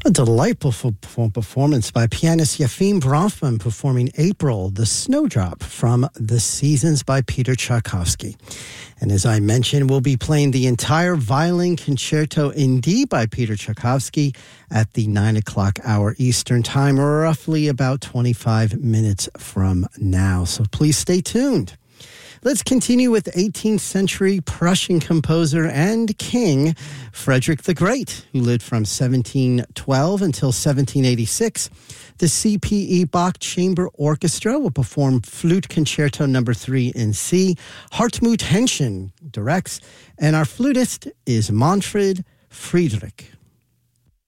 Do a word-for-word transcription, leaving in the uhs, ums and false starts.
A delightful performance by pianist Yefim Bronfman performing April, the Snowdrop from The Seasons by Peter Tchaikovsky. And as I mentioned, we'll be playing the entire violin concerto in D by Peter Tchaikovsky at the nine o'clock hour Eastern Time, or roughly about twenty-five minutes from now. So please stay tuned. Let's continue with eighteenth century Prussian composer and king Frederick the Great, who lived from seventeen twelve until seventeen eighty-six. The C P E Bach Chamber Orchestra will perform Flute Concerto number three in C. Hartmut Henschen directs, and our flutist is Manfred Friedrich.